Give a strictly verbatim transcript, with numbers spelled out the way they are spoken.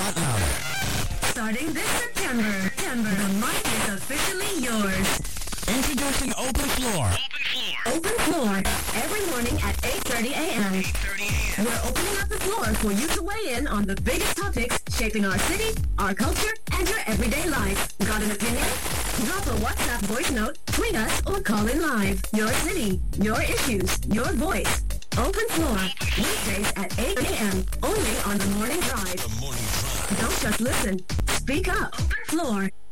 lot louder. Starting this September, September, the mic is officially yours. Introducing Open Floor. Open Floor, every morning at eight thirty a.m. We're opening up the floor for you to weigh in on the biggest topics shaping our city, our culture, and your everyday life. Got an opinion? Drop a WhatsApp voice note, tweet us, or call in live. Your city, your issues, your voice. Open Floor, weekdays at eight a.m. only on The Morning Drive. The Morning Drive. Don't just listen. Speak up. Open Floor.